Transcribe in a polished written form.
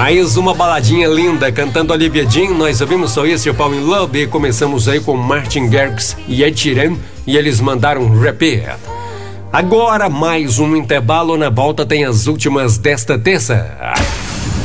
Mais uma baladinha linda, cantando Olivia Dean. Nós ouvimos só esse, o Fall in Love, e começamos aí com Martin Garrix e Ed Sheeran, e eles mandaram Repeat. Agora mais um intervalo, na volta tem as últimas desta terça.